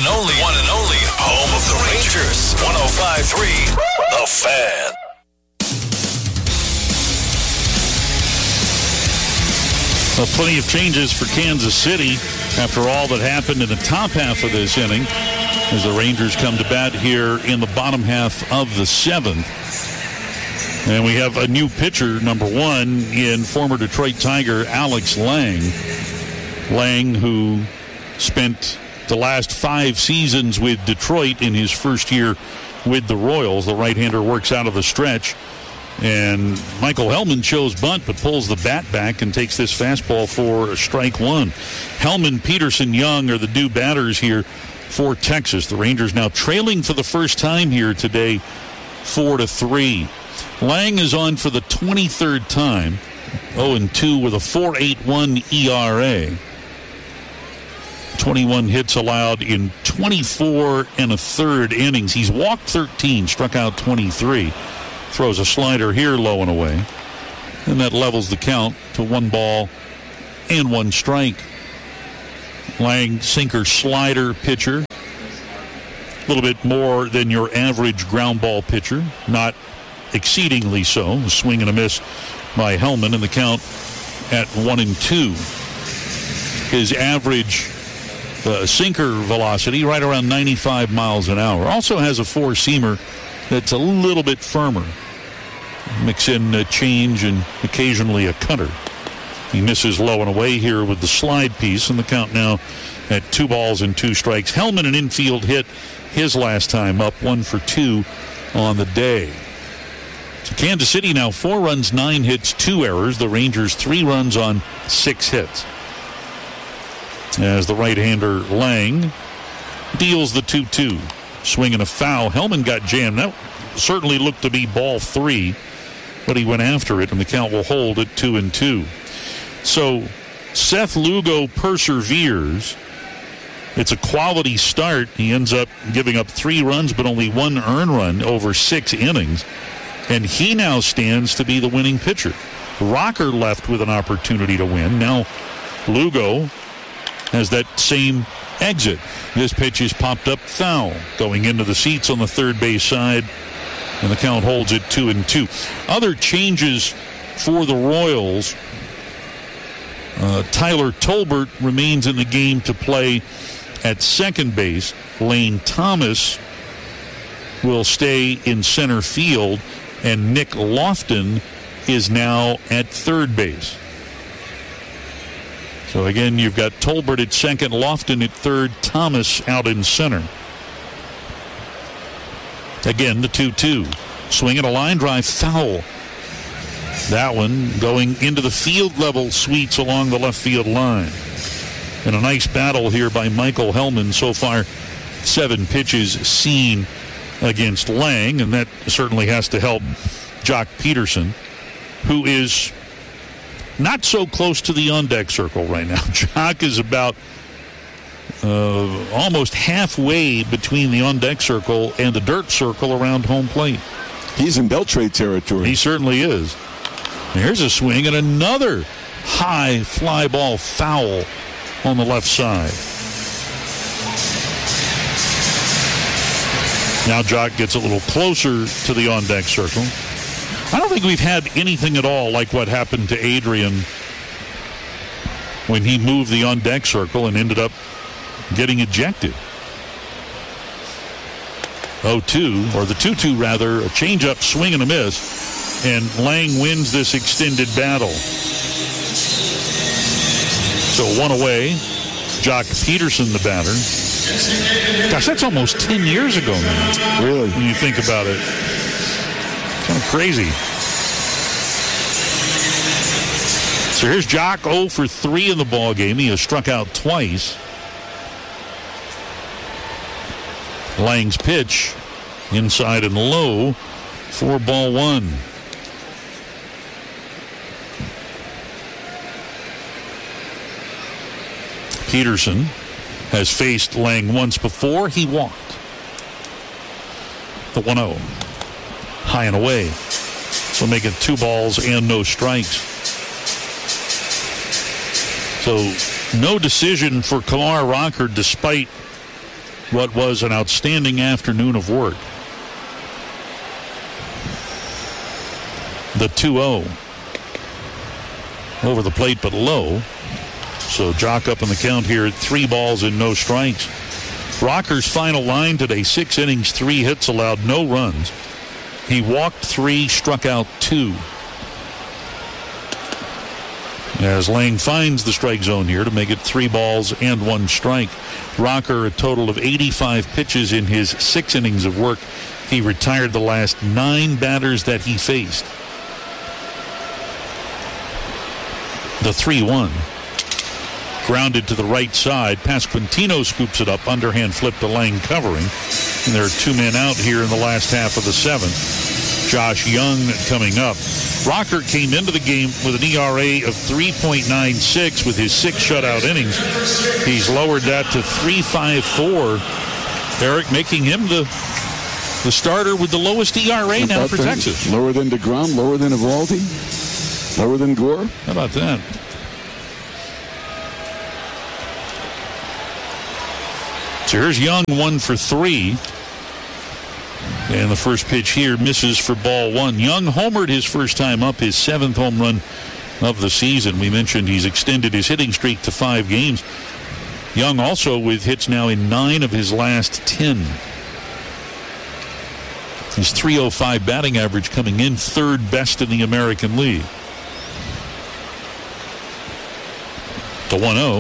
and only home of the Rangers. 105.3 The Fan. Well, plenty of changes for Kansas City after all that happened in the top half of this inning as the Rangers come to bat here in the bottom half of the seventh. And we have a new pitcher, number one, in former Detroit Tiger Alex Lang. Lang, who spent the last 5 seasons with Detroit in his first year with the Royals. The right-hander works out of the stretch. And Michael Hellman shows bunt but pulls the bat back and takes this fastball for strike one. Hellman, Peterson, Young are the new batters here for Texas. The Rangers now trailing for the first time here today, 4-3. Lang is on for the 23rd time, 0-2 with a 4.81 ERA. 21 hits allowed in 24 1/3 innings. He's walked 13, struck out 23. Throws a slider here low and away. And that levels the count to 1 ball and 1 strike. Lang, sinker slider pitcher. A little bit more than your average ground ball pitcher. Not exceedingly so. A swing and a miss by Hellman, and the count at 1-2. His average sinker velocity right around 95 miles an hour. Also has a 4-seamer that's a little bit firmer. Mix in a change and occasionally a cutter. He misses low and away here with the slide piece, and the count now at 2 balls and 2 strikes. Hellman, an infield hit his last time up, 1 for 2 on the day. So Kansas City now 4 runs, 9 hits, 2 errors. The Rangers 3 runs on 6 hits. As the right-hander Lang deals the 2-2. Swing and a foul. Hellman got jammed. That certainly looked to be ball 3, but he went after it, and the count will hold at 2-2. So Seth Lugo perseveres. It's a quality start. He ends up giving up 3 runs, but only 1 earned run over 6 innings. And he now stands to be the winning pitcher. Rocker left with an opportunity to win. Now Lugo has that same exit. This pitch is popped up foul, going into the seats on the third base side, and the count holds at 2-2. Other changes for the Royals. Tyler Tolbert remains in the game to play at second base. Lane Thomas will stay in center field, and Nick Lofton is now at third base. So again, you've got Tolbert at second, Lofton at third, Thomas out in center. Again, the 2-2. Swing and a line drive, foul. That one going into the field level suites along the left field line. And a nice battle here by Michael Hellman. So far, 7 pitches seen against Lang, and that certainly has to help Jock Peterson, who is not so close to the on-deck circle right now. Jock is about almost halfway between the on-deck circle and the dirt circle around home plate. He's in Beltray territory. He certainly is. And here's a swing and another high fly ball foul on the left side. Now Jock gets a little closer to the on-deck circle. I don't think we've had anything at all like what happened to Adrian when he moved the on-deck circle and ended up getting ejected. 0-2, or the 2-2 rather, a changeup, swing and a miss, and Lang wins this extended battle. So 1 away, Jock Peterson the batter. Gosh, that's almost 10 years ago now. Really? When you think about it. Kind of crazy. So here's Jock, 0 for 3 in the ball game. He has struck out twice. Lang's pitch, inside and low, for ball 1. Peterson has faced Lang once before. He walked. The 1-0. High and away. So make it 2 balls and no strikes. So no decision for Kumar Rocker despite what was an outstanding afternoon of work. The 2-0. Over the plate, but low. So Jock up in the count here at 3 balls and no strikes. Rocker's final line today, 6 innings, 3 hits, allowed no runs. He walked 3, struck out 2. As Lang finds the strike zone here to make it 3 balls and 1 strike. Rocker, a total of 85 pitches in his 6 innings of work. He retired the last 9 batters that he faced. The 3-1. Grounded to the right side. Pasquantino scoops it up. Underhand flip to Lang covering. And there are 2 men out here in the last half of the 7th. Josh Young coming up. Rocker came into the game with an ERA of 3.96 with his 6 shutout innings. He's lowered that to 3.54. Eric, making him the starter with the lowest ERA now for Texas. Lower than DeGrom, lower than Evaldi, lower than Gore. How about that? So here's Young, 1 for 3. And the first pitch here misses for ball 1. Young homered his first time up, his 7th home run of the season. We mentioned he's extended his hitting streak to 5 games. Young also with hits now in 9 of his last 10. His .305 batting average coming in 3rd best in the American League. The 1-0.